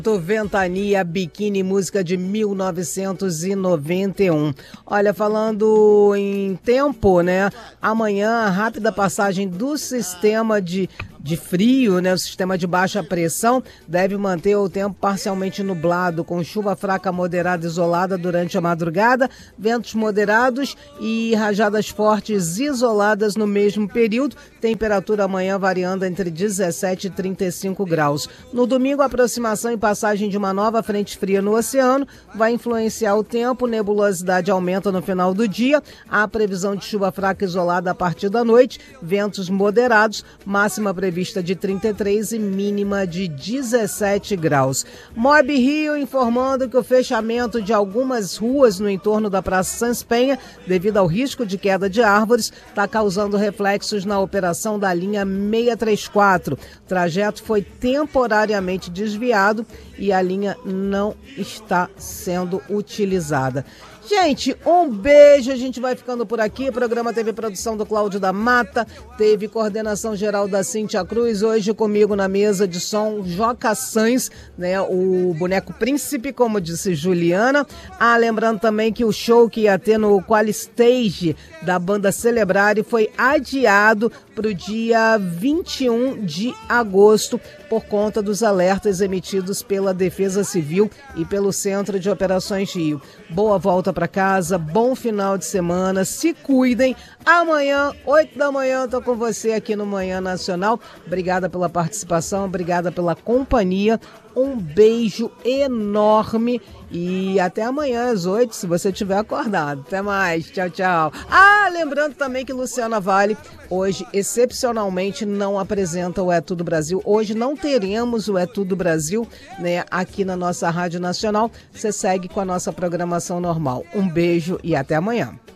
Ventania Biquíni, música de 1991. Olha, falando em tempo, né? Amanhã, rápida passagem do sistema de frio, né? O sistema de baixa pressão deve manter o tempo parcialmente nublado, com chuva fraca moderada isolada durante a madrugada, ventos moderados e rajadas fortes isoladas no mesmo período. Temperatura amanhã variando entre 17 e 35 graus. No domingo, a aproximação e passagem de uma nova frente fria no oceano vai influenciar o tempo, nebulosidade aumenta no final do dia, há previsão de chuva fraca isolada a partir da noite, ventos moderados, máxima prevista de 33 e mínima de 17 graus. Mob Rio informando que o fechamento de algumas ruas no entorno da Praça Sans Penha, devido ao risco de queda de árvores, está causando reflexos na operação da linha 634. O trajeto foi temporariamente desviado e a linha não está sendo utilizada. Gente, um beijo, a gente vai ficando por aqui. O programa teve produção do Cláudio da Mata, teve coordenação geral da Cíntia Cruz, hoje comigo na mesa de som, Joca Sans, né, o boneco príncipe, como disse Juliana. Lembrando também que o show que ia ter no Qualistage da banda Celebrare foi adiado para o dia 21 de agosto, por conta dos alertas emitidos pela Defesa Civil e pelo Centro de Operações Rio. Boa volta para casa, bom final de semana, se cuidem. Amanhã, 8 da manhã, estou com você aqui no Manhã Nacional. Obrigada pela participação, obrigada pela companhia. Um beijo enorme e até amanhã às 8, se você estiver acordado. Até mais, tchau, tchau. Lembrando também que Luciana Vale hoje, excepcionalmente, não apresenta o É Tudo Brasil. Hoje não teremos o É Tudo Brasil, né, aqui na nossa Rádio Nacional. Você segue com a nossa programação normal. Um beijo e até amanhã.